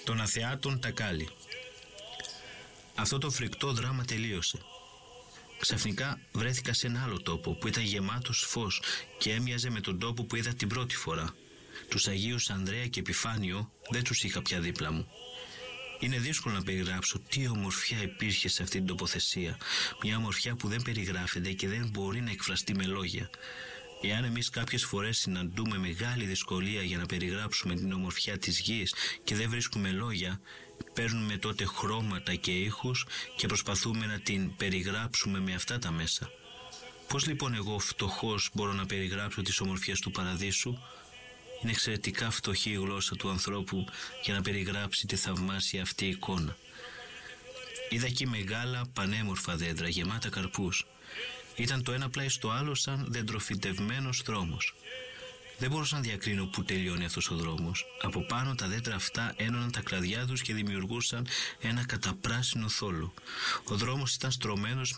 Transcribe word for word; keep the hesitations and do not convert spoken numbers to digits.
Των αθεάτων Τακάλι. Αυτό το φρικτό δράμα τελείωσε. Ξαφνικά βρέθηκα σε ένα άλλο τόπο που ήταν γεμάτος φως και έμοιαζε με τον τόπο που είδα την πρώτη φορά. Τους Αγίους Ανδρέα και Επιφάνιο δεν τους είχα πια δίπλα μου. Είναι δύσκολο να περιγράψω τι ομορφιά υπήρχε σε αυτή την τοποθεσία. Μια ομορφιά που δεν περιγράφεται και δεν μπορεί να εκφραστεί με λόγια. Εάν εμείς κάποιες φορές συναντούμε μεγάλη δυσκολία για να περιγράψουμε την ομορφιά της γης και δεν βρίσκουμε λόγια, παίρνουμε τότε χρώματα και ήχους και προσπαθούμε να την περιγράψουμε με αυτά τα μέσα. Πώς λοιπόν εγώ φτωχός μπορώ να περιγράψω τις ομορφιές του παραδείσου? Είναι εξαιρετικά φτωχή η γλώσσα του ανθρώπου για να περιγράψει τη θαυμάσια αυτή εικόνα. Είδα εκεί μεγάλα πανέμορφα δέντρα γεμάτα καρπούς. Ήταν το ένα πλάι στο άλλο σαν δεντροφυτευμένος δρόμος. Δεν μπορούσα να διακρίνω πού τελειώνει αυτός ο δρόμος. Από πάνω τα δέντρα αυτά ένωναν τα κλαδιά τους και δημιουργούσαν ένα καταπράσινο θόλο. Ο δρόμος ήταν στρωμένος